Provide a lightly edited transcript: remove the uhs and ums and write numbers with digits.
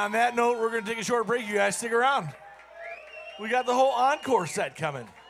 on that note, we're going to take a short break. You guys stick around. We got the whole encore set coming.